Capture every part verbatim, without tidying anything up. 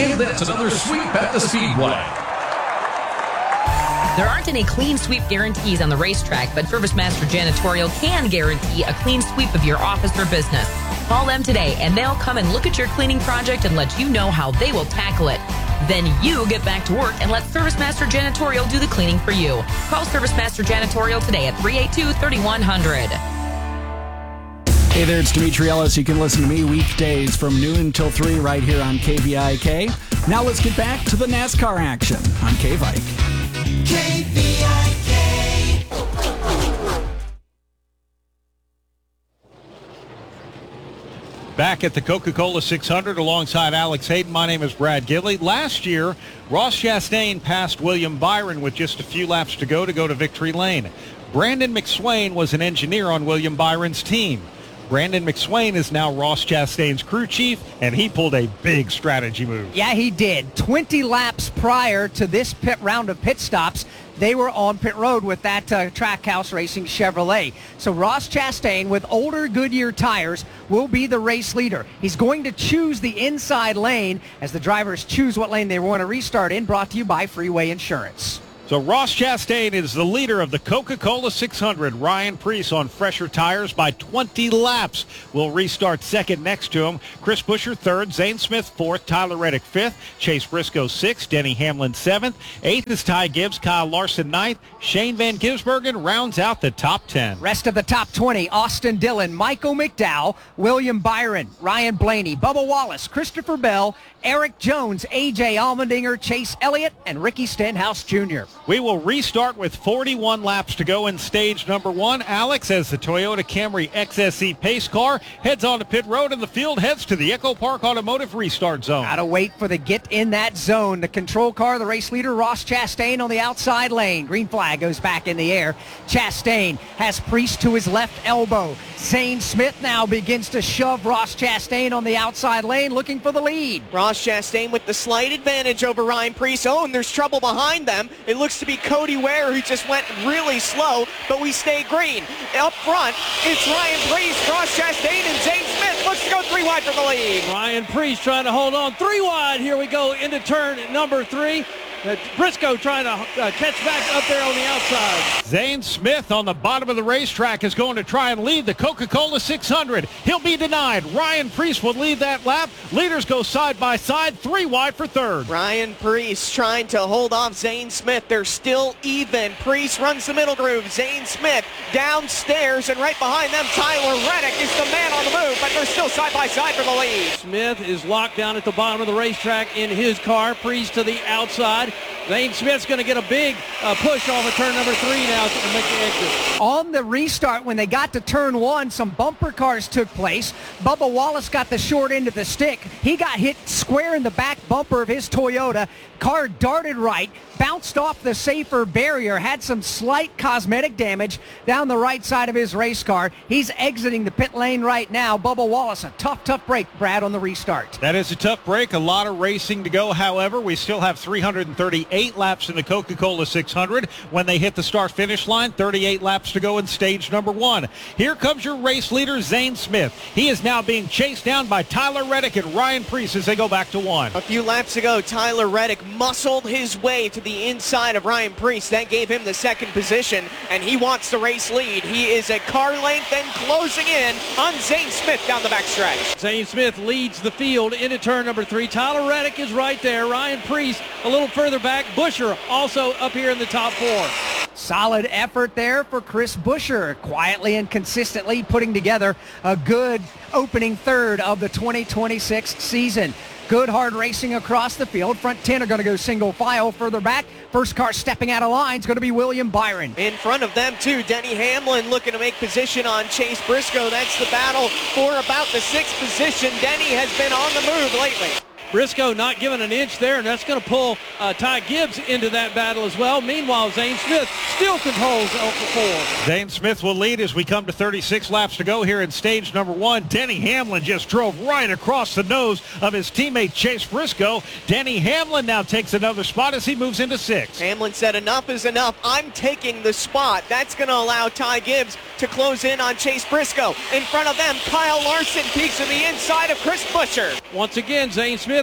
And that's another sweep at the Speedway. There aren't any clean sweep guarantees on the racetrack, but ServiceMaster Janitorial can guarantee a clean sweep of your office or business. Call them today, and they'll come and look at your cleaning project and let you know how they will tackle it. Then you get back to work and let ServiceMaster Janitorial do the cleaning for you. Call ServiceMaster Janitorial today at three eight two, three one zero zero. Hey there, it's Dimitri Ellis. You can listen to me weekdays from noon until three right here on K V I K. Now let's get back to the NASCAR action on K-Vike. K V I K. Back at the Coca-Cola six hundred alongside Alex Hayden. My name is Brad Gidley. Last year, Ross Chastain passed William Byron with just a few laps to go to go to victory lane. Brandon McSwain was an engineer on William Byron's team. Brandon McSwain is now Ross Chastain's crew chief, and he pulled a big strategy move. Yeah, he did. twenty laps prior to this pit round of pit stops, they were on pit road with that uh, Trackhouse Racing Chevrolet. So Ross Chastain, with older Goodyear tires, will be the race leader. He's going to choose the inside lane as the drivers choose what lane they want to restart in, brought to you by Freeway Insurance. So Ross Chastain is the leader of the Coca-Cola six hundred. Ryan Preece on fresher tires by twenty laps will restart second next to him. Chris Buescher third, Zane Smith fourth, Tyler Reddick fifth, Chase Briscoe sixth, Denny Hamlin seventh, eighth is Ty Gibbs, Kyle Larson ninth, Shane Van Gisbergen rounds out the top ten. Rest of the top twenty, Austin Dillon, Michael McDowell, William Byron, Ryan Blaney, Bubba Wallace, Christopher Bell, Eric Jones, A J Allmendinger, Chase Elliott, and Ricky Stenhouse Junior We will restart with forty-one laps to go in stage number one. Alex, as the Toyota Camry X S E pace car heads on to pit road and the field heads to the Echo Park Automotive restart zone. Gotta wait for the get in that zone. The control car, the race leader, Ross Chastain on the outside lane. Green flag goes back in the air. Chastain has Preece to his left elbow. Zane Smith now begins to shove Ross Chastain on the outside lane, looking for the lead. Ross Chastain with the slight advantage over Ryan Preece. Oh, and there's trouble behind them. It looks to be Cody Ware, who just went really slow, but we stay green. Up front, it's Ryan Preece, Ross Chastain, and Zane Smith looks to go three wide for the lead. Ryan Preece trying to hold on. Three wide. Here we go into turn number three. Uh, Briscoe trying to uh, catch back up there on the outside. Zane Smith on the bottom of the racetrack is going to try and lead the Coca-Cola six hundred. He'll be denied. Ryan Preece will lead that lap. Leaders go side by side, three wide for third. Ryan Preece trying to hold off Zane Smith. They're still even. Preece runs the middle groove. Zane Smith downstairs, and right behind them, Tyler Reddick is the man on the move, but they're still side by side for the lead. Smith is locked down at the bottom of the racetrack in his car. Preece to the outside. Zane Smith's going to get a big uh, push off of turn number three now to make the exit. On the restart, when they got to turn one, some bumper cars took place. Bubba Wallace got the short end of the stick. He got hit square in the back bumper of his Toyota. Car darted right, bounced off the safer barrier, had some slight cosmetic damage down the right side of his race car. He's exiting the pit lane right now. Bubba Wallace, a tough, tough break, Brad, on the restart. That is a tough break. A lot of racing to go. However, we still have three hundred thirty-eight laps in the Coca-Cola six hundred. When they hit the start-finish line, thirty-eight laps to go in stage number one. Here comes your race leader, Zane Smith. He is now being chased down by Tyler Reddick and Ryan Preece as they go back to one. A few laps ago, Tyler Reddick muscled his way to the inside of Ryan Preece. That gave him the second position, and he wants the race lead. He is a car length and closing in on Zane Smith down the backstretch. Zane Smith leads the field into turn number three. Tyler Reddick is right there. Ryan Preece a little further back. Buescher also up here in the top four. Solid effort there for Chris Buescher, quietly and consistently putting together a good opening third of the twenty twenty-six season. Good hard racing across the field. Front ten are going to go single file further back. First car stepping out of line is going to be William Byron. In front of them, too, Denny Hamlin looking to make position on Chase Briscoe. That's the battle for about the sixth position. Denny has been on the move lately. Briscoe not giving an inch there, and that's going to pull uh, Ty Gibbs into that battle as well. Meanwhile, Zane Smith still controls Alpha four. Zane Smith will lead as we come to thirty-six laps to go here in stage number one. Denny Hamlin just drove right across the nose of his teammate Chase Briscoe. Denny Hamlin now takes another spot as he moves into sixth. Hamlin said enough is enough. I'm taking the spot. That's going to allow Ty Gibbs to close in on Chase Briscoe. In front of them, Kyle Larson peeks to the inside of Chris Buescher. Once again, Zane Smith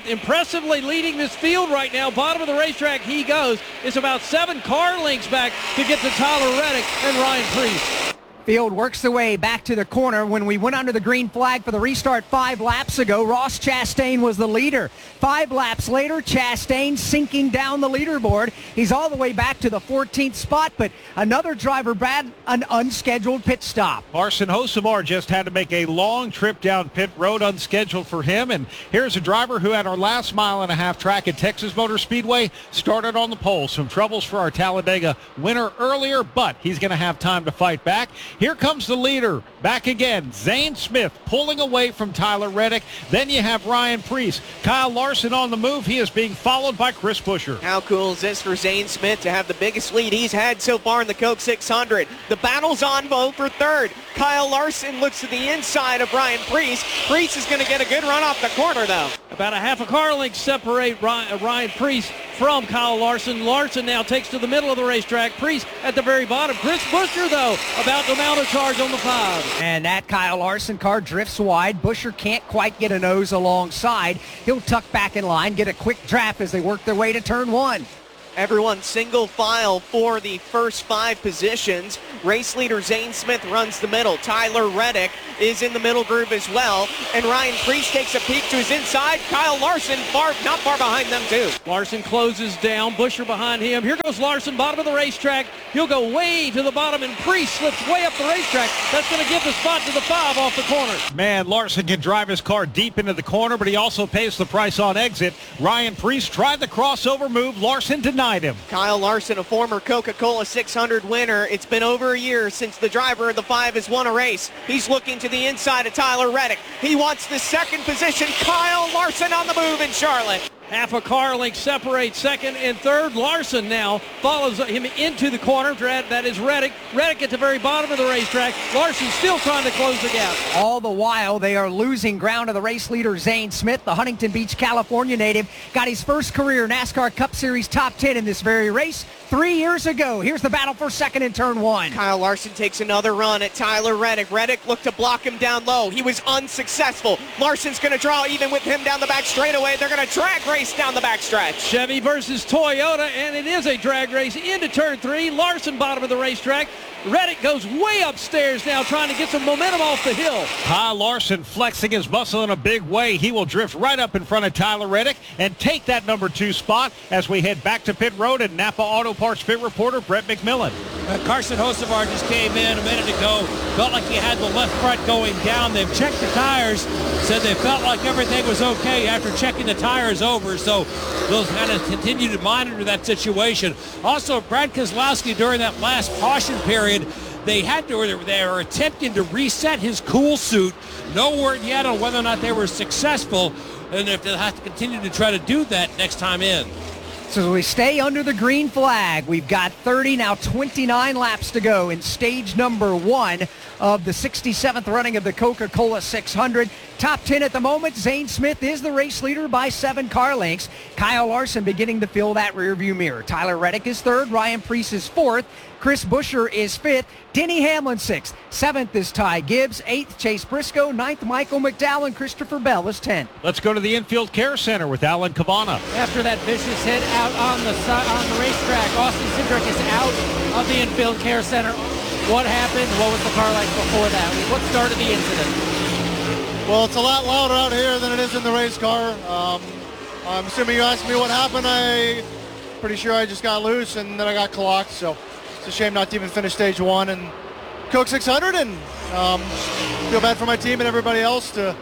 Smith impressively leading this field right now. Bottom of the racetrack he goes. It's about seven car lengths back to get to Tyler Reddick and Ryan Preece. Field works the way back to the corner. When we went under the green flag for the restart five laps ago, Ross Chastain was the leader. Five laps later, Chastain sinking down the leaderboard. He's all the way back to the fourteenth spot, but another driver, Brad, an unscheduled pit stop. Larson Hocevar just had to make a long trip down pit road, unscheduled for him. And here's a driver who had our last mile and a half track at Texas Motor Speedway, started on the pole. Some troubles for our Talladega winner earlier, but he's going to have time to fight back. Here comes the leader. Back again. Zane Smith pulling away from Tyler Reddick. Then you have Ryan Preece. Kyle Larson on the move. He is being followed by Chris Buescher. How cool is this for Zane Smith to have the biggest lead he's had so far in the Coke six hundred? The battle's on Bo for third. Kyle Larson looks to the inside of Ryan Preece. Preece is going to get a good run off the corner, though. About a half a car length separate Ryan, Ryan Preece from Kyle Larson. Larson now takes to the middle of the racetrack. Preece at the very bottom. Chris Buescher, though, about to mount a charge on the five. And that Kyle Larson car drifts wide. Buescher can't quite get a nose alongside. He'll tuck back in line, get a quick draft as they work their way to turn one. Everyone single file for the first five positions. Race leader Zane Smith runs the middle. Tyler Reddick is in the middle groove as well. And Ryan Preece takes a peek to his inside. Kyle Larson far, not far behind them too. Larson closes down. Buescher behind him. Here goes Larson, bottom of the racetrack. He'll go way to the bottom, and Preece slips way up the racetrack. That's going to give the spot to the five off the corner. Man, Larson can drive his car deep into the corner, but he also pays the price on exit. Ryan Preece tried the crossover move. Larson denied him. Kyle Larson, a former Coca-Cola six hundred winner. It's been over a year since the driver of the five has won a race. He's looking to the inside of Tyler Reddick. He wants the second position. Kyle Larson on the move in Charlotte. Half a car length separates second and third. Larson now follows him into the corner. That is Reddick. Reddick at the very bottom of the racetrack. Larson still trying to close the gap. All the while, they are losing ground to the race leader, Zane Smith, the Huntington Beach, California native. Got his first career NASCAR Cup Series top ten in this very race three years ago. Here's the battle for second in turn one. Kyle Larson takes another run at Tyler Reddick. Reddick looked to block him down low. He was unsuccessful. Larson's going to draw even with him down the back straightaway. They're going to drag race down the backstretch. Chevy versus Toyota, and it is a drag race into turn three. Larson bottom of the racetrack. Reddick goes way upstairs now, trying to get some momentum off the hill. Kyle Larson flexing his muscle in a big way. He will drift right up in front of Tyler Reddick and take that number two spot as we head back to pit road. And Napa Auto Parts pit reporter Brett McMillan. Uh, Carson Hocevar just came in a minute ago. Felt like he had the left front going down. They've checked the tires. Said they felt like everything was okay after checking the tires over. So they'll kind of continue to monitor that situation. Also, Brad Keselowski during that last caution period, they had to, or they were attempting to reset his cool suit. No word yet on whether or not they were successful, and if they'll have to continue to try to do that next time in. So we stay under the green flag. We've got thirty, now twenty-nine laps to go in stage number one of the sixty-seventh running of the Coca-Cola six hundred. Top ten at the moment. Zane Smith is the race leader by seven car lengths. Kyle Larson beginning to fill that rearview mirror. Tyler Reddick is third. Ryan Preece is fourth. Chris Buescher is fifth. Denny Hamlin sixth. Seventh is Ty Gibbs. Eighth, Chase Briscoe. Ninth, Michael McDowell. And Christopher Bell is tenth. Let's go to the infield care center with Alan Cabana. After that vicious hit out on the si- on the racetrack, Austin Cindric is out of the infield care center. What happened? What was the car like before that? What started the incident? Well, it's a lot louder out here than it is in the race car. Um, I'm assuming you asked me what happened. I'm pretty sure I just got loose and then I got clocked. So it's a shame not to even finish stage one and Coke six hundred, and um, feel bad for my team and everybody else to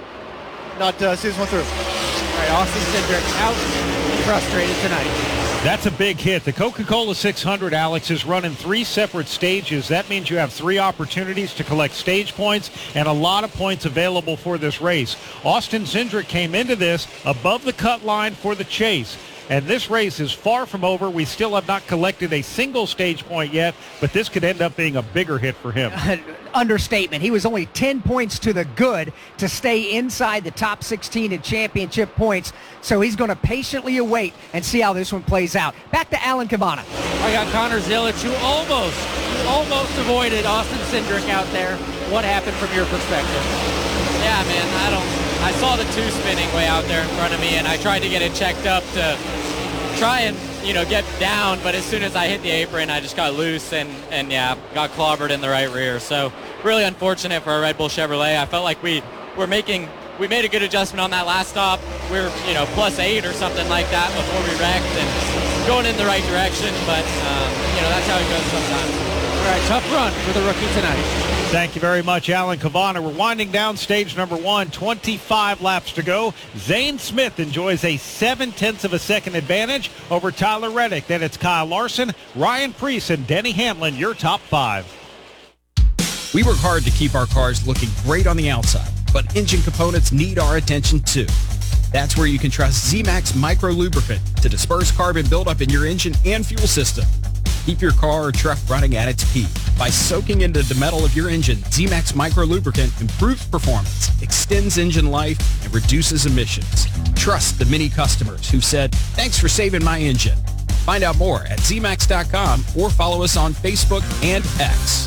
not uh, see this one through. All right, Austin Cindric out and frustrated tonight. That's a big hit. The Coca-Cola six hundred, Alex, is run in three separate stages. That means you have three opportunities to collect stage points and a lot of points available for this race. Austin Cindric came into this above the cut line for the chase. And this race is far from over. We still have not collected a single stage point yet, but this could end up being a bigger hit for him. Understatement. He was only ten points to the good to stay inside the top sixteen in championship points. So he's going to patiently await and see how this one plays out. Back to Alan Cabana. I got Connor Zilic, who almost, almost avoided Austin Cindric out there. What happened from your perspective? Yeah, man, I don't... I saw the two spinning way out there in front of me, and I tried to get it checked up to try and, you know, get down, but as soon as I hit the apron, I just got loose and, and yeah, got clobbered in the right rear. So really unfortunate for a Red Bull Chevrolet. I felt like we were making, we made a good adjustment on that last stop. We were, you know, plus eight or something like that before we wrecked and going in the right direction, but, um, you know, that's how it goes sometimes. All right, tough run for the rookie tonight. Thank you very much, Alan Cavana. We're winding down stage number one, twenty-five laps to go. Zane Smith enjoys a seven-tenths of a second advantage over Tyler Reddick. Then it's Kyle Larson, Ryan Preece, and Denny Hamlin, your top five. We work hard to keep our cars looking great on the outside, but engine components need our attention too. That's where you can trust Z-Max Micro Lubricant to disperse carbon buildup in your engine and fuel system. Keep your car or truck running at its peak. By soaking into the metal of your engine, Z-Max Micro Lubricant improves performance, extends engine life, and reduces emissions. Trust the many customers who said, "Thanks for saving my engine." Find out more at Z max dot com or follow us on Facebook and X.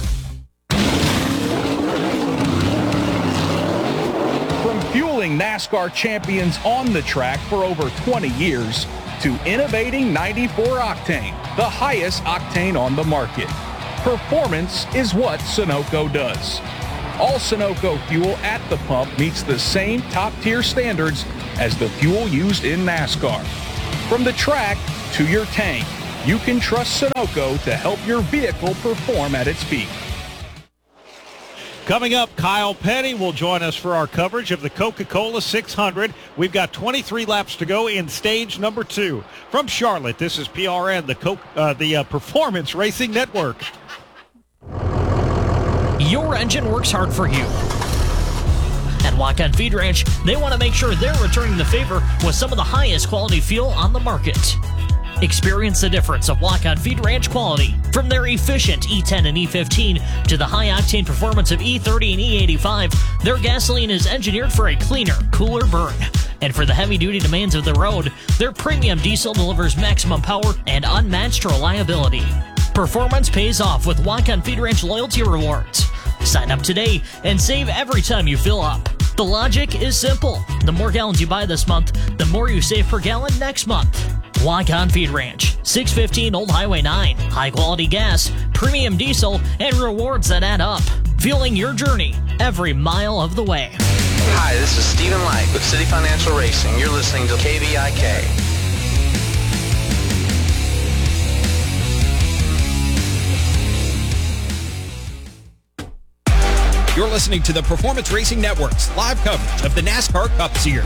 From fueling NASCAR champions on the track for over twenty years to innovating ninety-four octane, the highest octane on the market. Performance is what Sunoco does. All Sunoco fuel at the pump meets the same top-tier standards as the fuel used in NASCAR. From the track to your tank, you can trust Sunoco to help your vehicle perform at its peak. Coming up, Kyle Petty will join us for our coverage of the Coca-Cola six hundred. We've got twenty-three laps to go in stage number two. From Charlotte, this is P R N, the, Co- uh, the uh, Performance Racing Network. Your engine works hard for you. At Walk-On Feed Ranch, they want to make sure they're returning the favor with some of the highest quality fuel on the market. Experience the difference of Walk-On Feed Ranch quality. From their efficient E ten and E fifteen to the high-octane performance of E thirty and E eighty-five, their gasoline is engineered for a cleaner, cooler burn. And for the heavy-duty demands of the road, their premium diesel delivers maximum power and unmatched reliability. Performance pays off with Walk-On Feed Ranch loyalty rewards. Sign up today and save every time you fill up. The logic is simple. The more gallons you buy this month, the more you save per gallon next month. Walk-On Feed Ranch, six fifteen Old Highway nine. High-quality gas, premium diesel, and rewards that add up. Fueling your journey every mile of the way. Hi, this is Stephen Light with City Financial Racing. You're listening to K V I K. You're listening to the Performance Racing Network's live coverage of the NASCAR Cup Series.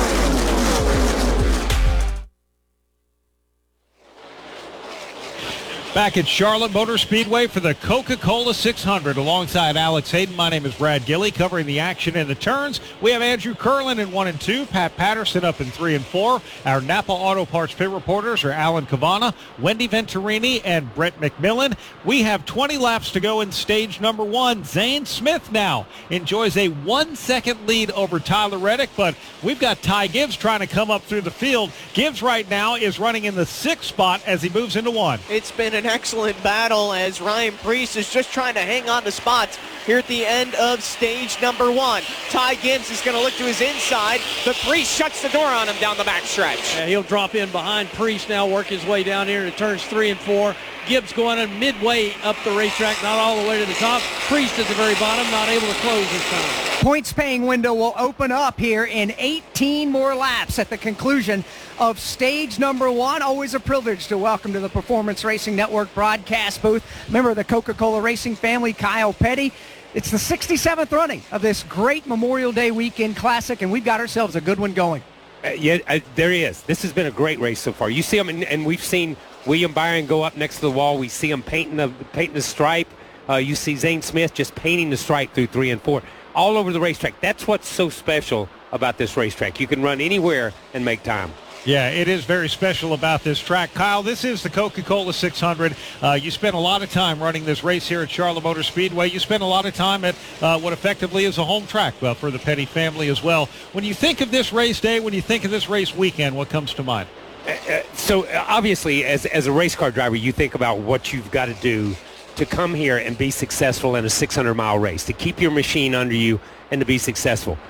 Back at Charlotte Motor Speedway for the Coca-Cola six hundred. Alongside Alex Hayden, my name is Brad Gilley, covering the action in the turns. We have Andrew Curlin in one and two, Pat Patterson up in three and four. Our Napa Auto Parts pit reporters are Alan Cavana, Wendy Venturini, and Brett McMillan. We have twenty laps to go in stage number one. Zane Smith now enjoys a one-second lead over Tyler Reddick, but we've got Ty Gibbs trying to come up through the field. Gibbs right now is running in the sixth spot as he moves into one. It's been an excellent battle as Ryan Preece is just trying to hang on to spots here at the end of stage number one. Ty Gibbs is going to look to his inside, but Preece shuts the door on him down the backstretch. Yeah, he'll drop in behind Preece now, work his way down here to turns three and four. Gibbs going in midway up the racetrack, not all the way to the top. Preece at the very bottom, not able to close this time. Points paying window will open up here in eighteen more laps at the conclusion of stage number one. Always a privilege to welcome to the Performance Racing Network broadcast booth member of the Coca-Cola Racing family, Kyle Petty. It's the sixty-seventh running of this great Memorial Day weekend classic, and we've got ourselves a good one going. Uh, yeah, uh, there he is. This has been a great race so far. You see him, and, and we've seen William Byron go up next to the wall. We see him painting the painting the stripe. Uh, you see Zane Smith just painting the stripe through three and four, all over the racetrack. That's what's so special about this racetrack. You can run anywhere and make time. Yeah, it is very special about this track. Kyle, this is the Coca-Cola six hundred. Uh, you spent a lot of time running this race here at Charlotte Motor Speedway. You spent a lot of time at uh, what effectively is a home track uh, for the Petty family as well. When you think of this race day, when you think of this race weekend, what comes to mind? Uh, so uh, obviously, as, as a race car driver, you think about what you've got to do to come here and be successful in a six hundred mile race, to keep your machine under you and to be successful.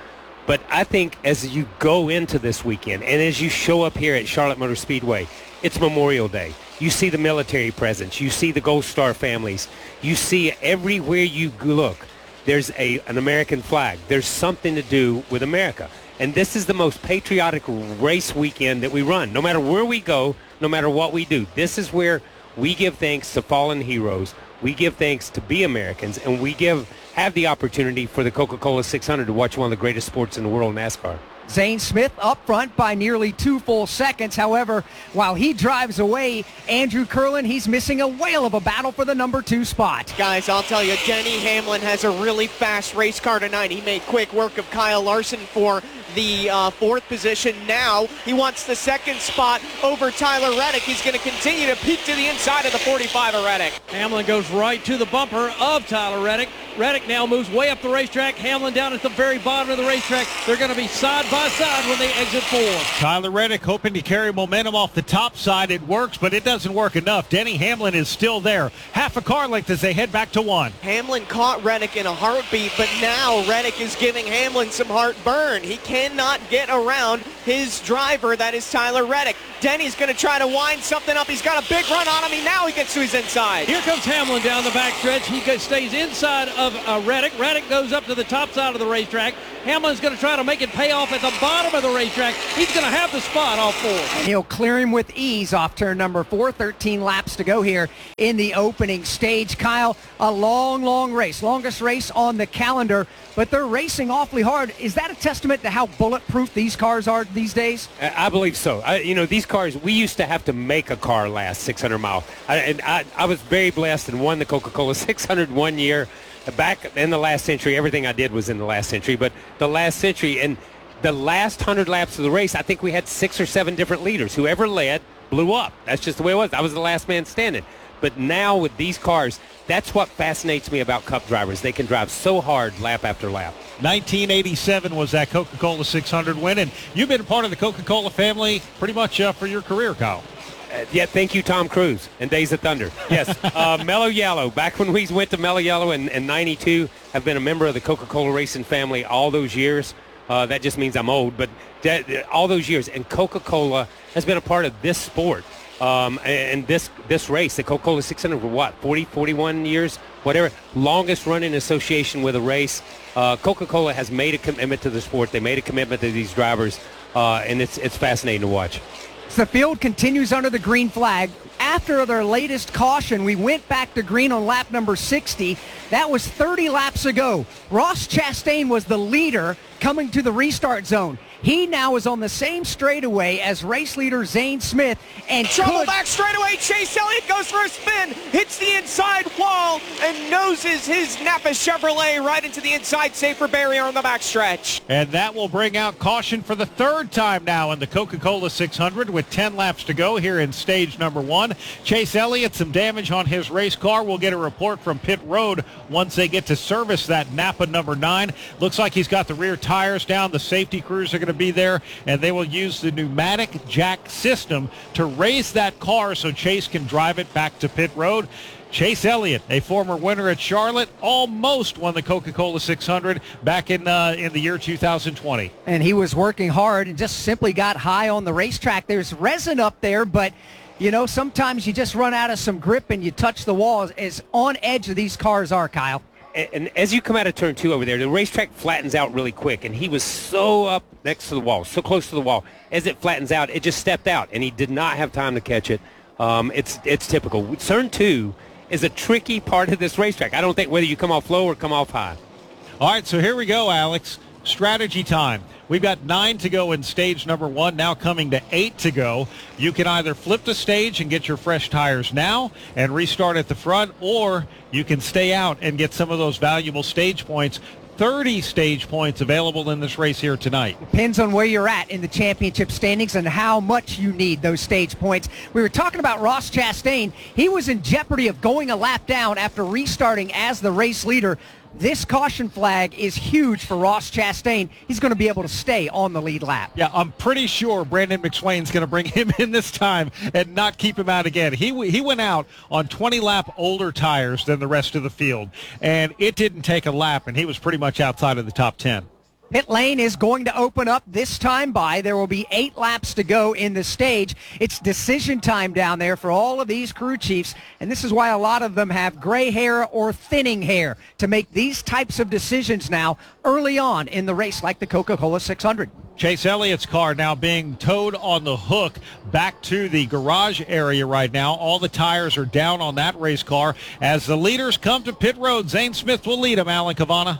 But I think as you go into this weekend and as you show up here at Charlotte Motor Speedway, it's Memorial Day. You see the military presence. You see the Gold Star families. You see everywhere you look, there's a, an American flag. There's something to do with America. And this is the most patriotic race weekend that we run. No matter where we go, no matter what we do, this is where we give thanks to fallen heroes. We give thanks to be Americans, and we give have the opportunity for the Coca-Cola six hundred to watch one of the greatest sports in the world, NASCAR. Zane Smith up front by nearly two full seconds. However, while he drives away, Andrew Curlin, he's missing a whale of a battle for the number two spot. Guys, I'll tell you, Denny Hamlin has a really fast race car tonight. He made quick work of Kyle Larson for the uh, fourth position. Now he wants the second spot over Tyler Reddick. He's going to continue to peek to the inside of the forty-five of Reddick. Hamlin goes right to the bumper of Tyler Reddick. Reddick now moves way up the racetrack. Hamlin down at the very bottom of the racetrack. They're going to be side by side when they exit four. Tyler Reddick hoping to carry momentum off the top side. It works, but it doesn't work enough. Denny Hamlin is still there. Half a car length as they head back to one. Hamlin caught Reddick in a heartbeat, but now Reddick is giving Hamlin some heartburn. He cannot get around his driver, that is Tyler Reddick. Denny's going to try to wind something up. He's got a big run on him. He now he gets to his inside. Here comes Hamlin down the backstretch. He goes, stays inside of uh, Reddick. Reddick goes up to the top side of the racetrack. Hamlin's going to try to make it pay off at the bottom of the racetrack. He's going to have the spot off four. And he'll clear him with ease off turn number four. thirteen laps to go here in the opening stage. Kyle, a long, long race. Longest race on the calendar, but they're racing awfully hard. Is that a testament to how bulletproof these cars are these days? I believe so. I, you know, these cars, we used to have to make a car last six hundred miles. I, and I, I was very blessed and won the Coca-Cola six hundred one year. Back in the last century, everything I did was in the last century, but the last century and the last one hundred laps of the race, I think we had six or seven different leaders. Whoever led blew up. That's just the way it was. I was the last man standing. But now with these cars, that's what fascinates me about Cup drivers. They can drive so hard lap after lap. nineteen eighty-seven was that Coca-Cola six hundred win, and you've been a part of the Coca-Cola family pretty much uh, for your career, Kyle. Uh, yeah, thank you, Tom Cruise and Days of Thunder. Yes, uh, Mellow Yellow. Back when we went to Mellow Yellow in, in ninety-two, I've been a member of the Coca-Cola racing family all those years. Uh, that just means I'm old, but that, all those years. And Coca-Cola has been a part of this sport um, and this this race. The Coca-Cola six hundred for what, forty, forty-one years, whatever. Longest running association with a race. Uh, Coca-Cola has made a commitment to the sport. They made a commitment to these drivers, uh, and it's it's fascinating to watch. The field continues under the green flag. After their latest caution, we went back to green on lap number sixty. That was thirty laps ago. Ross Chastain was the leader coming to the restart zone. He now is on the same straightaway as race leader Zane Smith. And trouble could... back straightaway. Chase Elliott goes for a spin, hits the inside wall, and noses his Napa Chevrolet right into the inside safer barrier on the backstretch. And that will bring out caution for the third time now in the Coca-Cola six hundred with ten laps to go here in stage number one. Chase Elliott, some damage on his race car. We'll get a report from pit road once they get to service that Napa number nine. Looks like he's got the rear tires down. The safety crews are going to be there, and they will use the pneumatic jack system to raise that car so Chase can drive it back to pit road. Chase Elliott, a former winner at Charlotte, almost won the Coca-Cola six hundred back in uh, in the year two thousand twenty. And he was working hard and just simply got high on the racetrack. There's resin up there, but you know, sometimes you just run out of some grip and you touch the wall. As on edge of these cars are, Kyle. And, and as you come out of turn two over there, the racetrack flattens out really quick, and he was so up next to the wall, so close to the wall. As it flattens out, it just stepped out, and he did not have time to catch it. Um, it's it's typical. Turn two is a tricky part of this racetrack. I don't think whether you come off low or come off high. All right, so here we go, Alex. Strategy time. We've got nine to go in stage number one, now coming to eight to go. You can either flip the stage and get your fresh tires now and restart at the front, or you can stay out and get some of those valuable stage points. thirty stage points available in this race here tonight. Depends on where you're at in the championship standings and how much you need those stage points. We were talking about Ross Chastain. He was in jeopardy of going a lap down after restarting as the race leader. This caution flag is huge for Ross Chastain. He's going to be able to stay on the lead lap. Yeah, I'm pretty sure Brandon McSwain's going to bring him in this time and not keep him out again. He he went out on twenty lap older tires than the rest of the field, and it didn't take a lap, and he was pretty much outside of the top ten. Pit lane is going to open up this time by. There will be eight laps to go in the stage. It's decision time down there for all of these crew chiefs, and this is why a lot of them have gray hair or thinning hair to make these types of decisions now early on in the race, like the Coca-Cola six hundred. Chase Elliott's car now being towed on the hook back to the garage area right now. All the tires are down on that race car. As the leaders come to pit road, Zane Smith will lead them, Alan Cavana.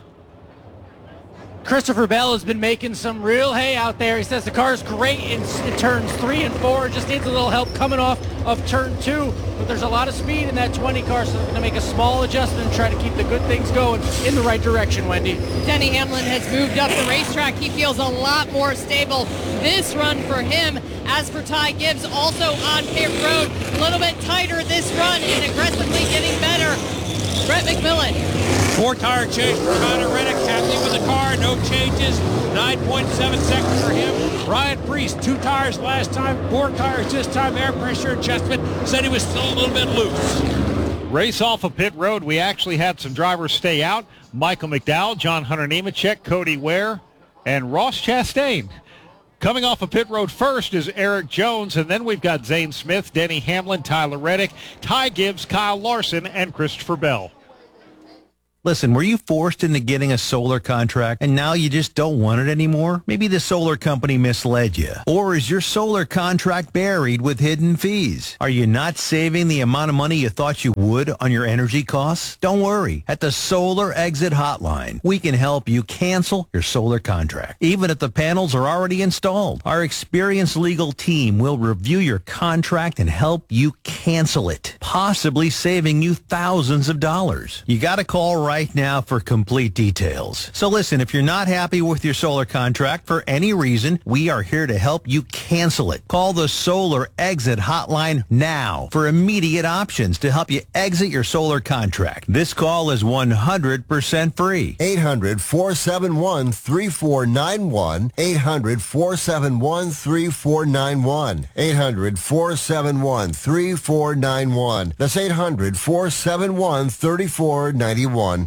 Christopher Bell has been making some real hay out there. He says the car's great in, in turns three and four. Just needs a little help coming off of turn two. But there's a lot of speed in that twenty car, so they're going to make a small adjustment and try to keep the good things going in the right direction, Wendy. Denny Hamlin has moved up the racetrack. He feels a lot more stable this run for him. As for Ty Gibbs, also on pit road, a little bit tighter this run and aggressively getting better. Brett McMillan. Four-tire change for Connor Reddick. Happy with the car. No changes. nine point seven seconds for him. Ryan Preece, two tires last time. Four tires this time. Air pressure adjustment. Said he was still a little bit loose. Race off of pit road. We actually had some drivers stay out. Michael McDowell, John Hunter Nemechek, Cody Ware, and Ross Chastain. Coming off of pit road first is Eric Jones, and then we've got Zane Smith, Denny Hamlin, Tyler Reddick, Ty Gibbs, Kyle Larson, and Christopher Bell. Listen, were you forced into getting a solar contract and now you just don't want it anymore? Maybe the solar company misled you. Or is your solar contract buried with hidden fees? Are you not saving the amount of money you thought you would on your energy costs? Don't worry. At the Solar Exit Hotline, we can help you cancel your solar contract, even if the panels are already installed. Our experienced legal team will review your contract and help you cancel it, possibly saving you thousands of dollars. You got to call right right now for complete details. So listen, if you're not happy with your solar contract for any reason, we are here to help you cancel it. Call the Solar Exit Hotline now for immediate options to help you exit your solar contract. This call is one hundred percent free. eight hundred, four seven one, three four nine one. eight hundred, four seven one, three four nine one. eight hundred, four seven one, three four nine one. That's eight hundred, four seven one, three four nine one.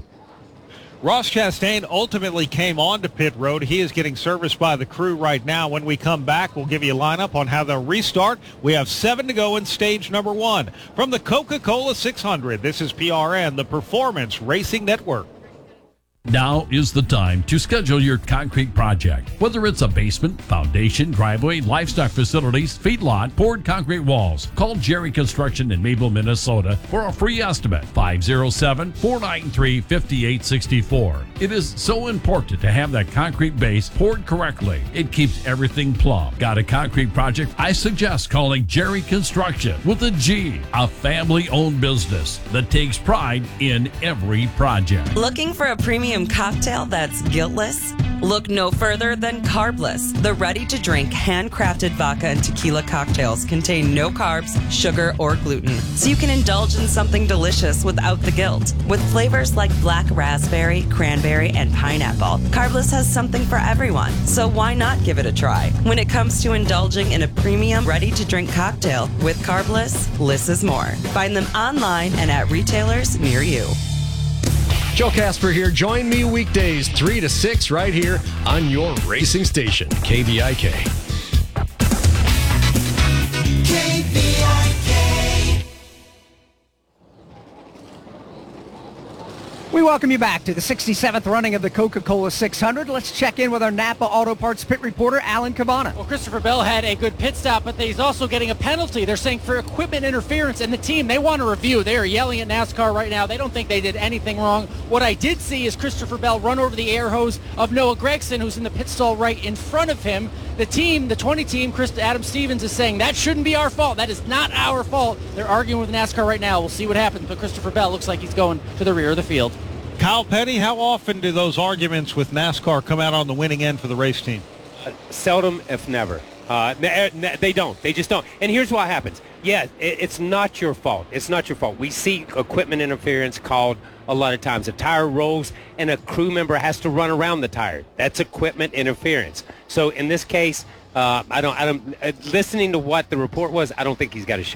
Ross Chastain ultimately came on to pit road. He is getting serviced by the crew right now. When we come back, we'll give you a lineup on how they'll restart. We have seven to go in stage number one. From the Coca-Cola six hundred, this is P R N, the Performance Racing Network. Now is the time to schedule your concrete project. Whether it's a basement, foundation, driveway, livestock facilities, feedlot, poured concrete walls, call Jerry Construction in Maple, Minnesota for a free estimate. five oh seven, four nine three, five eight six four. It is so important to have that concrete base poured correctly. It keeps everything plumb. Got a concrete project? I suggest calling Jerry Construction with a G, a family-owned business that takes pride in every project. Looking for a premium cocktail that's guiltless? Look no further than Carbless. The ready-to-drink, handcrafted vodka and tequila cocktails contain no carbs, sugar, or gluten, so you can indulge in something delicious without the guilt. With flavors like black raspberry, cranberry, and pineapple, Carbless has something for everyone, so why not give it a try? When it comes to indulging in a premium, ready-to-drink cocktail with Carbless, less is more. Find them online and at retailers near you. Joe Casper here. Join me weekdays three to six right here on your racing station, K V I K. K V I K. We welcome you back to the sixty-seventh running of the Coca-Cola six hundred. Let's check in with our Napa Auto Parts pit reporter, Alan Cavana. Well, Christopher Bell had a good pit stop, but he's also getting a penalty. They're saying for equipment interference, and the team, they want a review. They are yelling at NASCAR right now. They don't think they did anything wrong. What I did see is Christopher Bell run over the air hose of Noah Gragson, who's in the pit stall right in front of him. The team, the twenty team, Chris Adam Stevens is saying that shouldn't be our fault. That is not our fault. They're arguing with NASCAR right now. We'll see what happens, but Christopher Bell looks like he's going to the rear of the field. Kyle Petty, how often do those arguments with NASCAR come out on the winning end for the race team? Uh, seldom, if never. Uh, they don't. They just don't. And here's what happens. Yeah, it's not your fault. It's not your fault. We see equipment interference called a lot of times. A tire rolls and a crew member has to run around the tire. That's equipment interference. So in this case, uh, I don't. I don't. Uh, listening to what the report was, I don't think he's got a shot.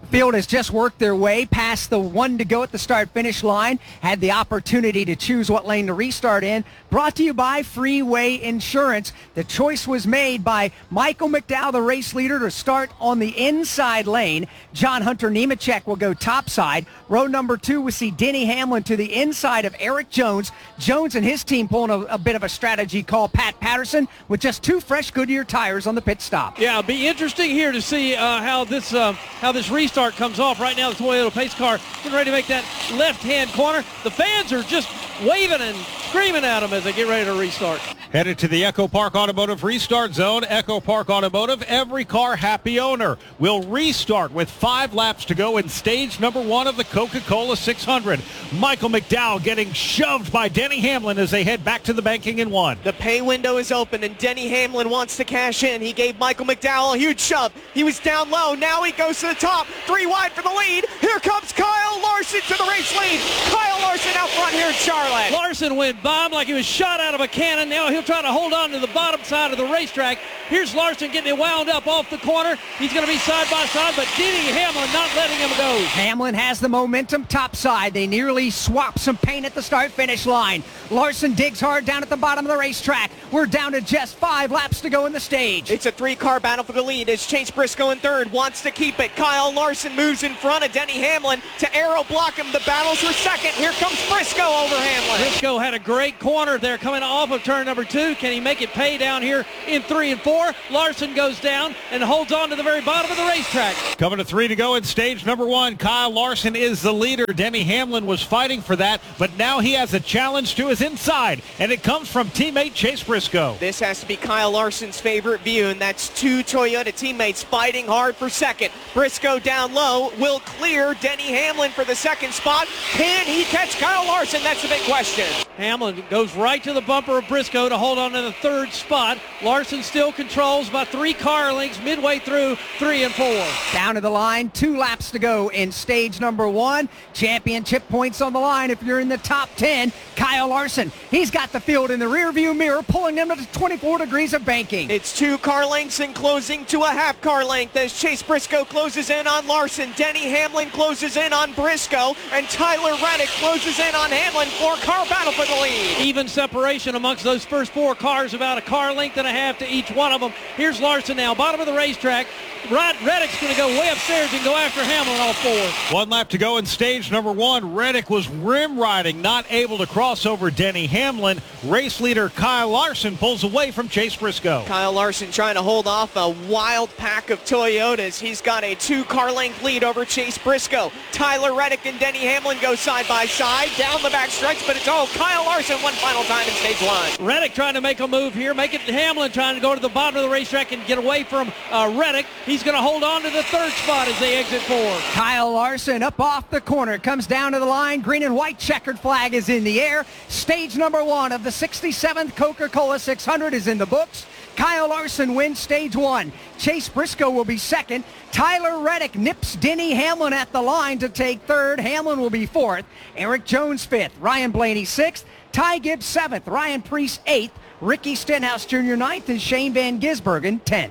Field has just worked their way past the one to go at the start-finish line, had the opportunity to choose what lane to restart in. Brought to you by Freeway Insurance. The choice was made by Michael McDowell, the race leader, to start on the inside lane. John Hunter Nemechek will go topside. Row number two, we see Denny Hamlin to the inside of Eric Jones. Jones and his team pulling a, a bit of a strategy call. Pat Patterson with just two fresh Goodyear tires on the pit stop. Yeah, it'll be interesting here to see uh, how this uh, how this restart comes off. Right now, the Toyota pace car getting ready to make that left-hand corner. The fans are just waving and screaming at them as they get ready to restart. Headed to the Echo Park Automotive restart zone. Echo Park Automotive, every car happy owner, will restart with five laps to go in stage number one of the Coca-Cola six hundred. Michael McDowell getting shoved by Denny Hamlin as they head back to the banking in one. The pay window is open and Denny Hamlin wants to cash in. He gave Michael McDowell a huge shove. He was down low. Now he goes to the top. Three wide for the lead. Here comes Kyle Larson to the race lead. Kyle Larson out front here in Charlotte. Larson went bomb like he was shot out of a cannon. Now he'll try to hold on to the bottom side of the racetrack. Here's Larson getting it wound up off the corner. He's going to be side by side, but Denny Hamlin not letting him go. Hamlin has the momentum topside. They nearly swap some paint at the start-finish line. Larson digs hard down at the bottom of the racetrack. We're down to just five laps to go in the stage. It's a three-car battle for the lead as Chase Briscoe in third wants to keep it. Kyle Larson moves in front of Denny Hamlin to aero block him. The battle's for second. Here comes Briscoe over Hamlin. Briscoe had a great corner there coming off of turn number two. Can he make it pay down here in three and four? Larson goes down and holds on to the very bottom of the racetrack. Coming to three to go in stage number one. Kyle Larson is the leader. Denny Hamlin was fighting for that, but now he has a challenge to his inside, and it comes from teammate Chase Briscoe. This has to be Kyle Larson's favorite view, and that's two Toyota teammates fighting hard for second. Briscoe down low will clear Denny Hamlin for the second spot. Can he catch Kyle Larson? That's the big question. Hamlin goes right to the bumper of Briscoe to hold on to the third spot. Larson still controls by three car lengths midway through three and four. Down to the line, two laps to go in stage number one. Championship points on the line if you're in the top ten. Kyle Larson, he's got the field in the rearview mirror, pulling them to twenty-four degrees of banking. It's two car lengths and closing to a half car length as Chase Briscoe closes in on Larson. Denny Hamlin closes in on Briscoe, and Tyler Reddick closes in on Hamlin. Four car battle for the lead. Even separation amongst those first four cars, about a car length and a half to each one of them. Here's Larson now, bottom of the racetrack. Rod Reddick's going to go way upstairs and go after Hamlin all four. One lap to go in stage number one. Reddick was rim riding, not able to cross over Denny Hamlin. Race leader Kyle Larson pulls away from Chase Briscoe. Kyle Larson trying to hold off a wild pack of Toyotas. He's got a two-car length lead over Chase Briscoe. Tyler Reddick and Denny Hamlin go side by side down the back stretch, but it's all Kyle Larson one final time in stage one. Reddick trying to make a move here, make it Hamlin trying to go to the bottom of the racetrack and get away from uh, Reddick. He's going to hold on to the third spot as they exit four. Kyle Larson up off the corner, comes down to the line. Green and white checkered flag is in the air. Stage number one of the sixty-seventh Coca-Cola six hundred is in the books. Kyle Larson wins stage one. Chase Briscoe will be second. Tyler Reddick nips Denny Hamlin at the line to take third. Hamlin will be fourth. Eric Jones fifth. Ryan Blaney sixth. Ty Gibbs seventh. Ryan Preece eighth. Ricky Stenhouse Junior ninth. And Shane Van Gisbergen tenth.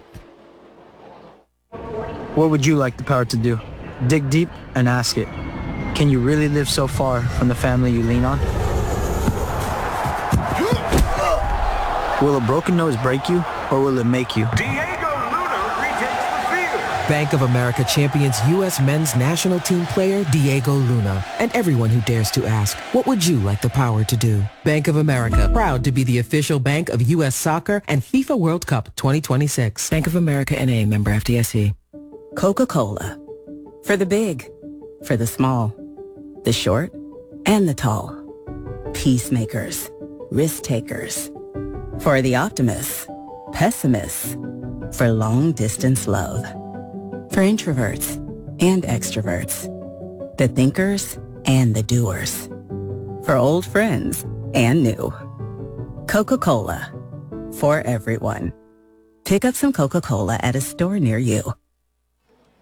What would you like the power to do? Dig deep and ask it. Can you really live so far from the family you lean on? Will a broken nose break you, or will it make you? Bank of America champions U S men's national team player Diego Luna, and everyone who dares to ask, what would you like the power to do? Bank of America, proud to be the official bank of U S Soccer and FIFA World Cup twenty twenty-six. Bank of America N A, member F D I C. Coca-Cola. For the big, for the small, the short, and the tall. Peacemakers, risk takers. For the optimists, pessimists. For long-distance love. For introverts and extroverts. The thinkers and the doers. For old friends and new. Coca-Cola. For everyone. Pick up some Coca-Cola at a store near you.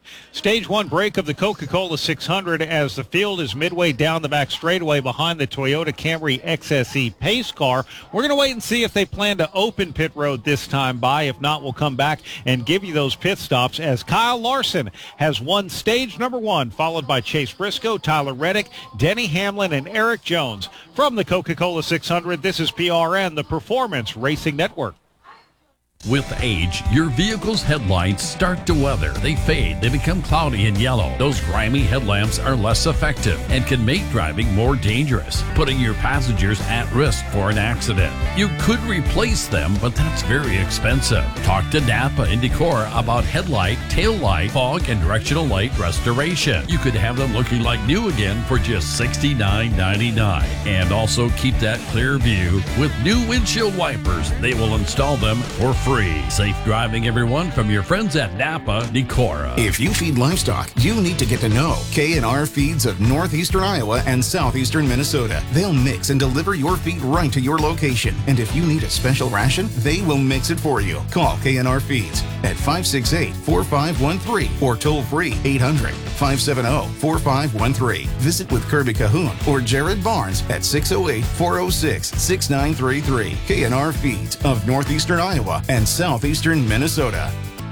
Stage one break of the Coca-Cola six hundred as the field is midway down the back straightaway behind the Toyota Camry X S E pace car. We're going to wait and see if they plan to open pit road this time by. If not, we'll come back and give you those pit stops as Kyle Larson has won stage number one, followed by Chase Briscoe, Tyler Reddick, Denny Hamlin, and Eric Jones. From the Coca-Cola six hundred, this is P R N, the Performance Racing Network. With age, your vehicle's headlights start to weather. They fade, they become cloudy and yellow. Those grimy headlamps are less effective and can make driving more dangerous, putting your passengers at risk for an accident. You could replace them, but that's very expensive. Talk to Napa and Decor about headlight, tail light, fog, and directional light restoration. You could have them looking like new again for just sixty-nine ninety-nine. And also keep that clear view with new windshield wipers. They will install them for free. Safe driving, everyone, from your friends at Napa Decora. If you feed livestock, you need to get to know K and R Feeds of northeastern Iowa and southeastern Minnesota. They'll mix and deliver your feed right to your location. And if you need a special ration, they will mix it for you. Call K and R Feeds at five six eight, four five one three or toll free eight hundred, five seven zero, four five one three. Visit with Kirby Cahoon or Jared Barnes at six oh eight, four oh six, six nine three three. K and R Feeds of northeastern Iowa and southeastern Minnesota.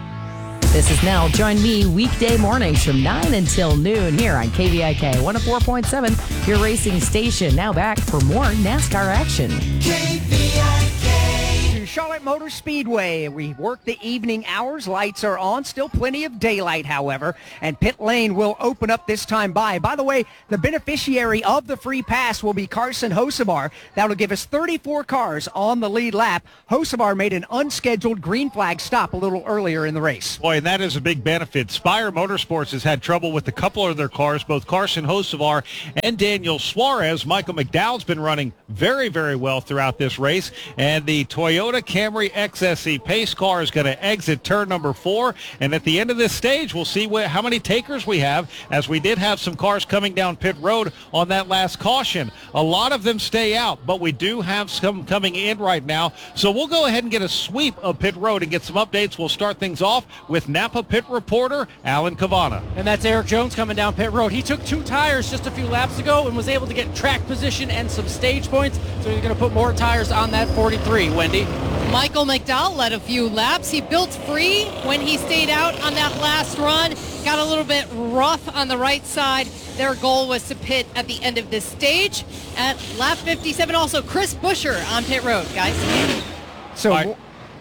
This is Nell. Join me weekday mornings from nine until noon here on K V I K one oh four point seven, your racing station. Now back for more NASCAR action. K V I K. To Charlotte Motor Speedway. We work the evening hours. Lights are on. Still plenty of daylight, however. And pit lane will open up this time by. By the way, the beneficiary of the free pass will be Carson Hocevar. That'll give us thirty-four cars on the lead lap. Hocevar made an unscheduled green flag stop a little earlier in the race. Boy, and that is a big benefit. Spire Motorsports has had trouble with a couple of their cars, both Carson Hocevar and Daniel Suarez. Michael McDowell's been running very, very well throughout this race. And the Toyota Camry X S E pace car is going to exit turn number four. And at the end of this stage, we'll see what, how many takers we have, as we did have some cars coming down pit road on that last caution. A lot of them stay out, but we do have some coming in right now. So we'll go ahead and get a sweep of pit road and get some updates. We'll start things off with Napa pit reporter Alan Cavana. And that's Eric Jones coming down pit road. He took two tires just a few laps ago and was able to get track position and some stage points. So he's going to put more tires on that forty-three, Wendy. Michael McDowell led a few laps. He built free when he stayed out on that last run. Got a little bit rough on the right side. Their goal was to pit at the end of this stage at lap fifty-seven. Also, Chris Buescher on pit road, guys. So, right.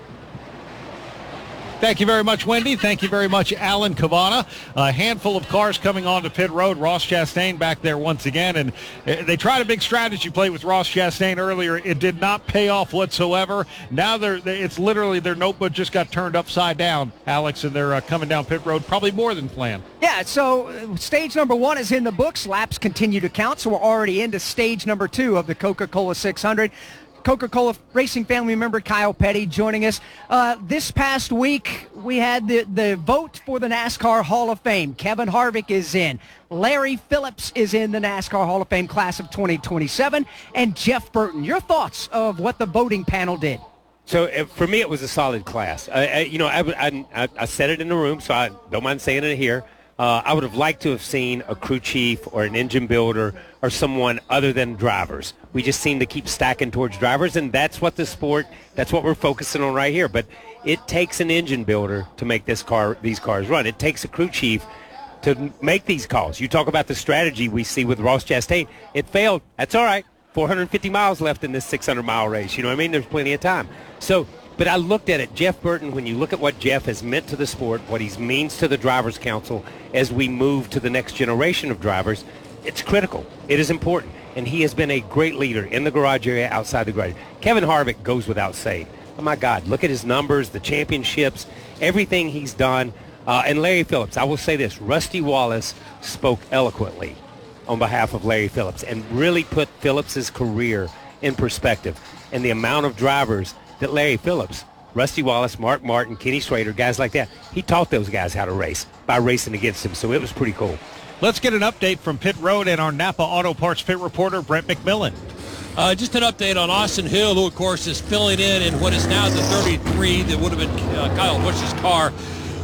Thank you very much, Wendy. Thank you very much, Alan Cavana. A handful of cars coming onto pit road. Ross Chastain back there once again. And they tried a big strategy play with Ross Chastain earlier. It did not pay off whatsoever. Now they're, it's literally their notebook just got turned upside down, Alex, and they're uh, coming down pit road probably more than planned. Yeah, so uh, stage number one is in the books. Laps continue to count, so we're already into stage number two of the Coca-Cola six hundred. Coca-Cola Racing family member Kyle Petty joining us. Uh, this past week, we had the, the vote for the NASCAR Hall of Fame. Kevin Harvick is in. Larry Phillips is in the NASCAR Hall of Fame class of twenty twenty-seven. And Jeff Burton. Your thoughts of what the voting panel did? So uh, for me, it was a solid class. Uh, I, you know, I, I, I said it in the room, so I don't mind saying it here. Uh, I would have liked to have seen a crew chief or an engine builder or someone other than drivers. We just seem to keep stacking towards drivers, and that's what the sport, that's what we're focusing on right here. But it takes an engine builder to make this car, these cars run. It takes a crew chief to make these calls. You talk about the strategy we see with Ross Chastain. It failed. That's all right. four hundred fifty miles left in this six hundred mile race. You know what I mean? There's plenty of time. So, but I looked at it. Jeff Burton, when you look at what Jeff has meant to the sport, what he means to the Drivers' Council as we move to the next generation of drivers, it's critical. It is important. And he has been a great leader in the garage area, outside the garage. Kevin Harvick goes without saying. Oh, my God, look at his numbers, the championships, everything he's done. Uh, and Larry Phillips, I will say this, Rusty Wallace spoke eloquently on behalf of Larry Phillips and really put Phillips's career in perspective. And the amount of drivers that Larry Phillips, Rusty Wallace, Mark Martin, Kenny Schrader, guys like that, he taught those guys how to race by racing against him. So it was pretty cool. Let's get an update from pit road and our Napa Auto Parts pit reporter, Brent McMillan. Uh, just an update on Austin Hill, who, of course, is filling in in what is now the thirty-three that would have been uh, Kyle Busch's car.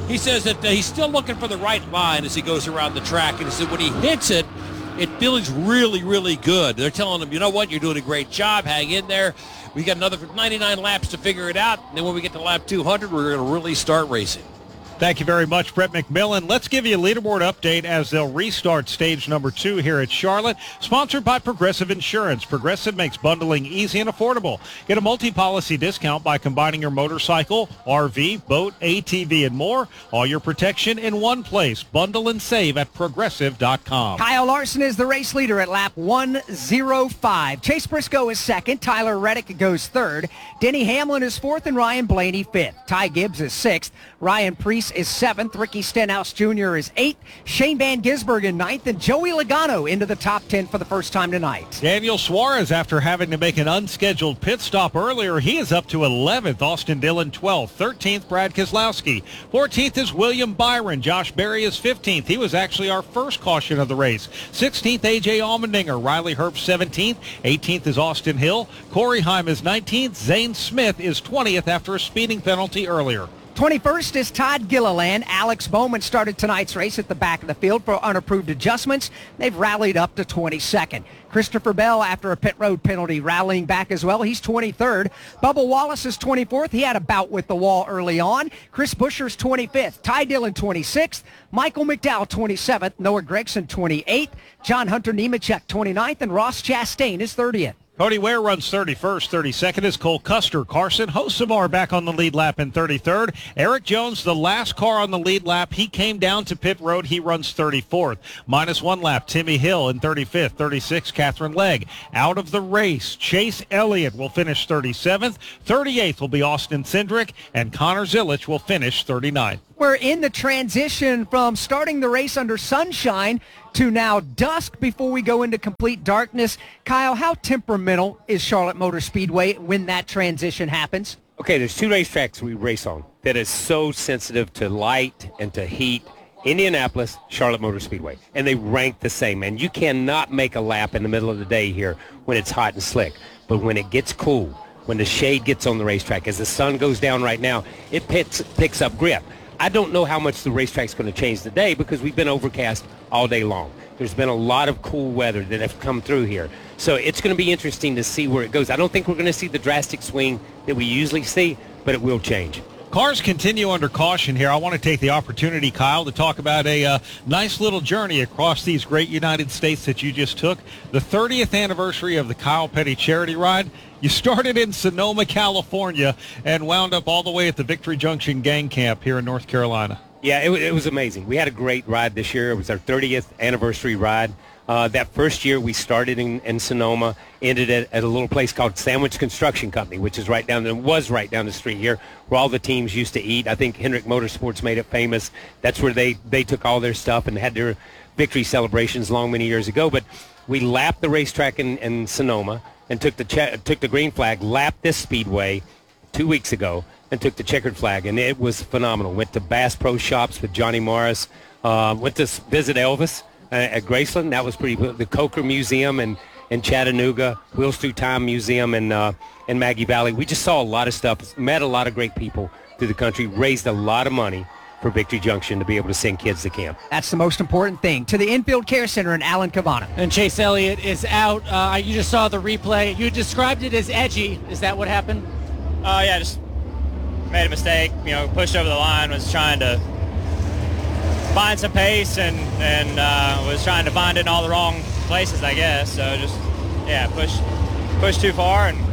He says that uh, he's still looking for the right line as he goes around the track. And he said when he hits it, it feels really, really good. They're telling him, you know what, you're doing a great job. Hang in there. We got another ninety-nine laps to figure it out. And then when we get to lap two hundred, we're going to really start racing. Thank you very much, Brett McMillan. Let's give you a leaderboard update as they'll restart stage number two here at Charlotte. Sponsored by Progressive Insurance. Progressive makes bundling easy and affordable. Get a multi-policy discount by combining your motorcycle, R V, boat, A T V, and more. All your protection in one place. Bundle and save at progressive dot com. Kyle Larson is the race leader at lap one oh five. Chase Briscoe is second. Tyler Reddick goes third. Denny Hamlin is fourth and Ryan Blaney fifth. Ty Gibbs is sixth. Ryan Preece is seventh. Ricky Stenhouse Junior is eighth. Shane Van Gisberg in ninth. And Joey Logano into the top ten for the first time tonight. Daniel Suarez, after having to make an unscheduled pit stop earlier, he is up to eleventh. Austin Dillon twelfth. thirteenth, Brad Keselowski. fourteenth is William Byron. Josh Berry is fifteenth. He was actually our first caution of the race. sixteenth, A J Allmendinger. Riley Herbst seventeenth. eighteenth is Austin Hill. Corey Heim is nineteenth. Zane Smith is twentieth after a speeding penalty earlier. twenty-first is Todd Gilliland. Alex Bowman started tonight's race at the back of the field for unapproved adjustments. They've rallied up to twenty-second. Christopher Bell, after a pit road penalty, rallying back as well. He's twenty-third. Bubba Wallace is twenty-fourth. He had a bout with the wall early on. Chris Buescher's twenty-fifth. Ty Dillon twenty-sixth. Michael McDowell twenty-seventh. Noah Gragson twenty-eighth. John Hunter Nemechek twenty-ninth. And Ross Chastain is thirtieth. Cody Ware runs thirty-first. thirty-second is Cole Custer. Carson Hocevar back on the lead lap in thirty-third. Eric Jones, the last car on the lead lap. He came down to pit road. He runs thirty-fourth. Minus one lap, Timmy Hill in thirty-fifth. thirty-sixth, Catherine Legg. Out of the race, Chase Elliott will finish thirty-seventh. thirty-eighth will be Austin Cindric. And Connor Zilisch will finish thirty-ninth. We're in the transition from starting the race under sunshine to now dusk before we go into complete darkness. Kyle, how temperamental is Charlotte Motor Speedway when that transition happens? Okay, there's two racetracks we race on that is so sensitive to light and to heat. Indianapolis, Charlotte Motor Speedway. And they rank the same. And you cannot make a lap in the middle of the day here when it's hot and slick. But when it gets cool, when the shade gets on the racetrack, as the sun goes down right now, it picks, picks up grip. I don't know how much the racetrack's going to change today because we've been overcast all day long. There's been a lot of cool weather that have come through here. So it's going to be interesting to see where it goes. I don't think we're going to see the drastic swing that we usually see, but it will change. Cars continue under caution here. I want to take the opportunity, Kyle, to talk about a uh, nice little journey across these great United States that you just took. The thirtieth anniversary of the Kyle Petty Charity Ride. You started in Sonoma, California, and wound up all the way at the Victory Junction Gang Camp here in North Carolina. Yeah, it, it was amazing. We had a great ride this year. It was our thirtieth anniversary ride. Uh, that first year we started in, in Sonoma, ended at, at a little place called Sandwich Construction Company, which is right down the, was right down the street here, where all the teams used to eat. I think Hendrick Motorsports made it famous. That's where they, they took all their stuff and had their victory celebrations long many years ago. But we lapped the racetrack in, in Sonoma and took the che- took the green flag, lapped this speedway two weeks ago, and took the checkered flag, and it was phenomenal. Went to Bass Pro Shops with Johnny Morris. Uh, went to visit Elvis uh, at Graceland. That was pretty good. The Coker Museum in, in Chattanooga, Wheels Through Time Museum in, uh, in Maggie Valley. We just saw a lot of stuff, met a lot of great people through the country, raised a lot of money for Victory Junction to be able to send kids to camp. That's the most important thing. To the Infield Care Center in Alan Cavana. And Chase Elliott is out. Uh, you just saw the replay. You described it as edgy. Is that what happened? Uh, yeah, just made a mistake. You know, pushed over the line, was trying to find some pace and, and uh, was trying to find it in all the wrong places, I guess. So just, yeah, pushed, pushed too far and,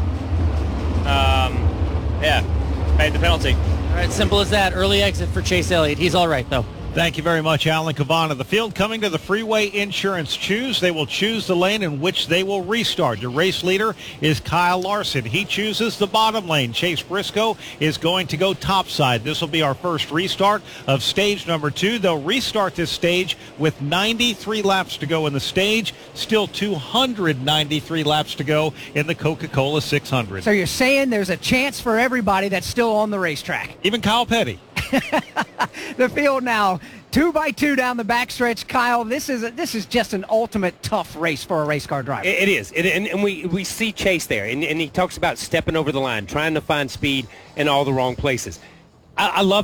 um, yeah, paid the penalty. All right, simple as that. Early exit for Chase Elliott. He's all right, though. Thank you very much, Alan Cavana. The field coming to the Freeway Insurance Choose. They will choose the lane in which they will restart. Your race leader is Kyle Larson. He chooses the bottom lane. Chase Briscoe is going to go topside. This will be our first restart of stage number two. They'll restart this stage with ninety-three laps to go in the stage. Still two hundred ninety-three laps to go in the Coca-Cola six hundred. So you're saying there's a chance for everybody that's still on the racetrack? Even Kyle Petty. The field now, two by two down the backstretch. Kyle, this is a, this is just an ultimate tough race for a race car driver. It, it is, it, and, and we, we see Chase there, and, and he talks about stepping over the line, trying to find speed in all the wrong places. I, I love that.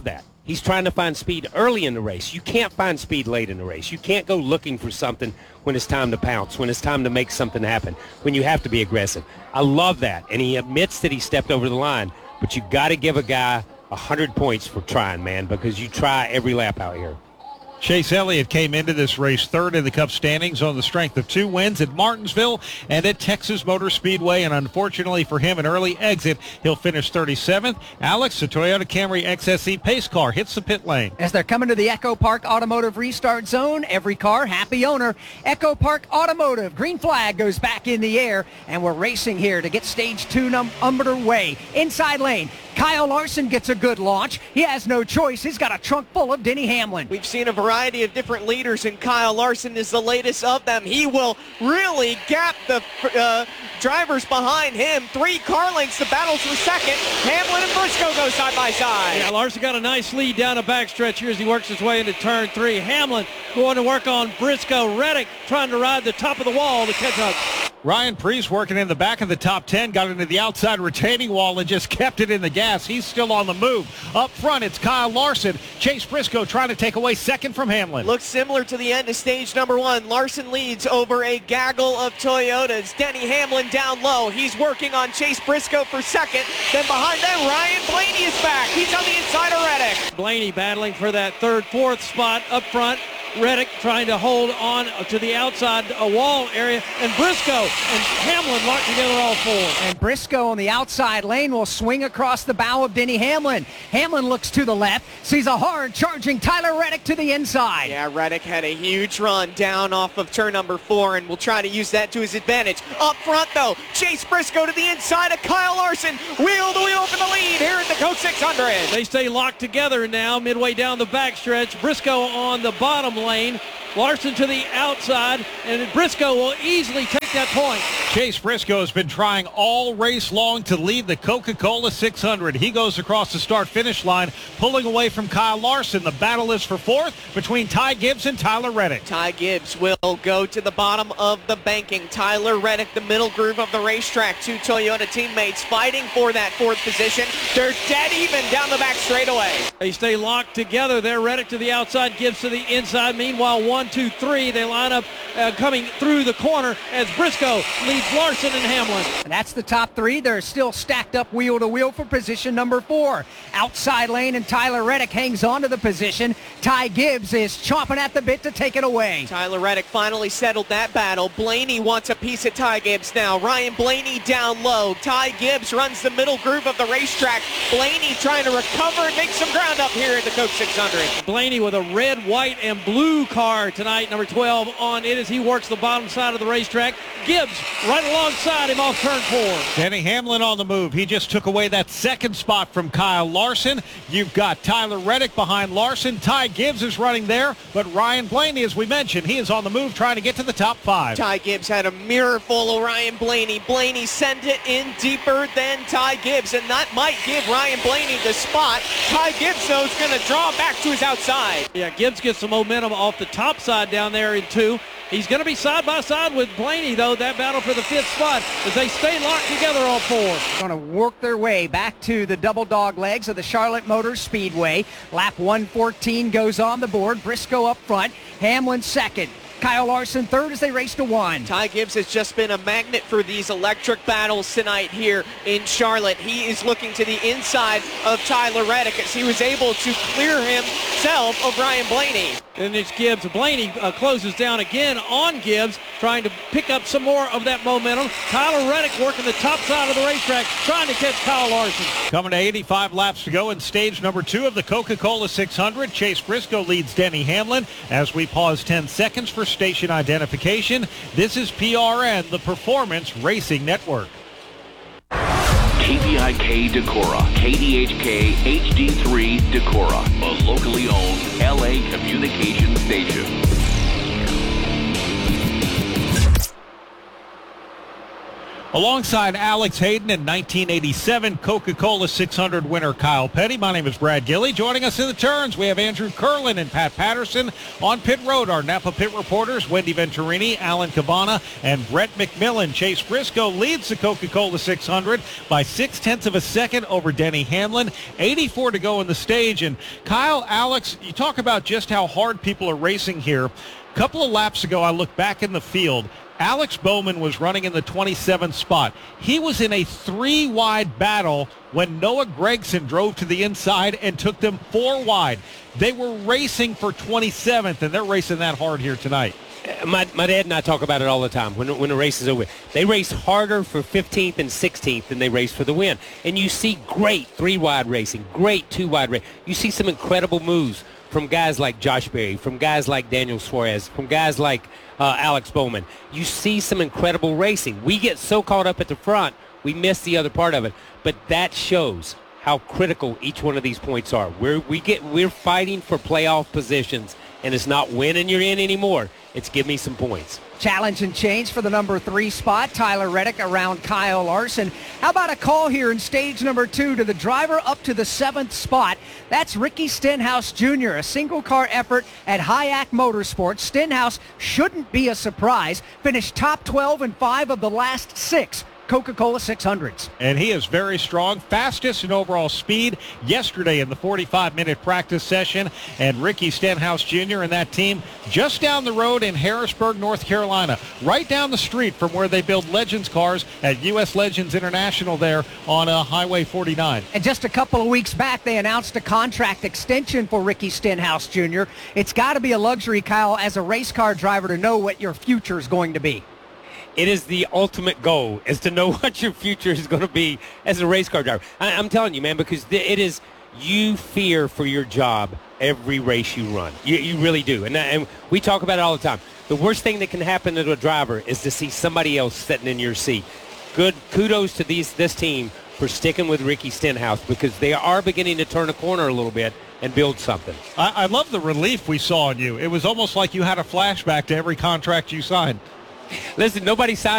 He's trying to find speed early in the race. You can't find speed late in the race. You can't go looking for something when it's time to pounce, when it's time to make something happen, when you have to be aggressive. I love that. And he admits that he stepped over the line. But you got to give a guy one hundred points for trying, man, because you try every lap out here. Chase Elliott came into this race third in the Cup standings on the strength of two wins at Martinsville and at Texas Motor Speedway, and unfortunately for him, an early exit. He'll finish thirty-seventh. Alex, the Toyota Camry X S E pace car hits the pit lane. As they're coming to the Echo Park Automotive restart zone, every car, happy owner. Echo Park Automotive, green flag goes back in the air, and we're racing here to get stage two num- underway. Inside lane, Kyle Larson gets a good launch. He has no choice. He's got a trunk full of Denny Hamlin. We've seen a variety of different leaders, and Kyle Larson is the latest of them. He will really gap the uh, drivers behind him. Three car lengths, the battles for second. Hamlin and Briscoe go side by side. Yeah, Larson got a nice lead down the backstretch here as he works his way into turn three. Hamlin going to work on Briscoe. Reddick trying to ride the top of the wall to catch up. Ryan Preece working in the back of the top ten, got into the outside retaining wall and just kept it in the gas. He's still on the move. Up front, it's Kyle Larson. Chase Briscoe trying to take away second from Hamlin. Looks similar to the end of stage number one. Larson leads over a gaggle of Toyotas. Denny Hamlin down low. He's working on Chase Briscoe for second. Then behind them, Ryan Blaney is back. He's on the inside of Reddick. Blaney battling for that third, fourth spot up front. Reddick trying to hold on to the outside uh, wall area, and Briscoe and Hamlin locked together all four. And Briscoe on the outside lane will swing across the bow of Denny Hamlin. Hamlin looks to the left, sees a hard charging Tyler Reddick to the inside. Yeah, Reddick had a huge run down off of turn number four, and will try to use that to his advantage. Up front, though, Chase Briscoe to the inside of Kyle Larson. Wheel to wheel for the lead here at the Coke six hundred. They stay locked together now midway down the backstretch. Briscoe on the bottom lane. Larson to the outside, and Briscoe will easily take that point. Chase Briscoe has been trying all race long to lead the Coca-Cola six hundred. He goes across the start-finish line, pulling away from Kyle Larson. The battle is for fourth between Ty Gibbs and Tyler Reddick. Ty Gibbs will go to the bottom of the banking. Tyler Reddick, the middle groove of the racetrack. Two Toyota teammates fighting for that fourth position. They're dead even down the back straightaway. They stay locked together there. Reddick to the outside, Gibbs to the inside. Meanwhile, one, two, three, they line up uh, coming through the corner as Briscoe leads Larson and Hamlin. And that's the top three. They're still stacked up wheel to wheel for position number four. Outside lane, and Tyler Reddick hangs on to the position. Ty Gibbs is chomping at the bit to take it away. Tyler Reddick finally settled that battle. Blaney wants a piece of Ty Gibbs now. Ryan Blaney down low. Ty Gibbs runs the middle groove of the racetrack. Blaney trying to recover and make some ground up here at the Coke six hundred. Blaney with a red, white, and blue car tonight, number twelve on it as he works the bottom side of the racetrack. Gibbs right alongside him off turn four. Denny Hamlin on the move. He just took away that second spot from Kyle Larson. You've got Tyler Reddick behind Larson. Ty Gibbs is running there, but Ryan Blaney, as we mentioned, he is on the move trying to get to the top five. Ty Gibbs had a mirror full of Ryan Blaney. Blaney sent it in deeper than Ty Gibbs, and that might give Ryan Blaney the spot. Ty Gibbs, though, is going to draw back to his outside. Yeah, Gibbs gets some momentum off the top side down there in two. He's going to be side by side with Blaney, though, that battle for the fifth spot as they stay locked together all four. Going to work their way back to the double dog legs of the Charlotte Motor Speedway. Lap one fourteen goes on the board. Briscoe up front. Hamlin second. Kyle Larson third as they race to one. Ty Gibbs has just been a magnet for these electric battles tonight here in Charlotte. He is looking to the inside of Tyler Reddick as he was able to clear himself of Ryan Blaney. And it's Gibbs. Blaney uh, closes down again on Gibbs, trying to pick up some more of that momentum. Tyler Reddick working the top side of the racetrack, trying to catch Kyle Larson. Coming to eighty-five laps to go in stage number two of the Coca-Cola six hundred. Chase Briscoe leads Denny Hamlin as we pause ten seconds for station identification. This is P R N, the Performance Racing Network. K V I K Decorah, K D H K H D three Decorah, a locally owned L A communications station. Alongside Alex Hayden in nineteen eighty-seven Coca-Cola six hundred winner Kyle Petty. My name is Brad Gilly. Joining us in the turns, we have Andrew Curlin and Pat Patterson. On pit road, our Napa pit reporters, Wendy Venturini, Alan Cabana, and Brett McMillan. Chase Briscoe leads the Coca-Cola six hundred by six-tenths of a second over Denny Hamlin. eighty-four to go in the stage. And Kyle, Alex, you talk about just how hard people are racing here. A couple of laps ago, I looked back in the field. Alex Bowman was running in the twenty-seventh spot. He was in a three-wide battle when Noah Gragson drove to the inside and took them four wide. They were racing for twenty-seventh, and they're racing that hard here tonight. My, my dad and I talk about it all the time when, when the race is over. They race harder for fifteenth and sixteenth than they race for the win. And you see great three-wide racing, great two-wide racing. You see some incredible moves from guys like Josh Berry, from guys like Daniel Suarez, from guys like uh, Alex Bowman. You see some incredible racing. We get so caught up at the front, we miss the other part of it. But that shows how critical each one of these points are. We're, we get, we're fighting for playoff positions, and it's not win and you're in anymore. It's give me some points. Challenge and change for the number three spot. Tyler Reddick around Kyle Larson. How about a call here in stage number two to the driver up to the seventh spot? That's Ricky Stenhouse Junior A single car effort at Hayek Motorsports. Stenhouse shouldn't be a surprise. Finished top twelve in five of the last six Coca-Cola six hundreds. And he is very strong, fastest in overall speed yesterday in the forty-five minute practice session. And Ricky Stenhouse Junior and that team just down the road in Harrisburg, North Carolina, right down the street from where they build Legends cars at U S Legends International there on uh, Highway forty-nine. And just a couple of weeks back, they announced a contract extension for Ricky Stenhouse Junior It's got to be a luxury, Kyle, as a race car driver to know what your future is going to be. It is the ultimate goal, is to know what your future is going to be as a race car driver. I, I'm telling you, man, because it is, you fear for your job every race you run. You, you really do. And, and we talk about it all the time. The worst thing that can happen to a driver is to see somebody else sitting in your seat. Good kudos to these this team for sticking with Ricky Stenhouse, because they are beginning to turn a corner a little bit and build something. I, I love the relief we saw in you. It was almost like you had a flashback to every contract you signed. Listen, nobody signed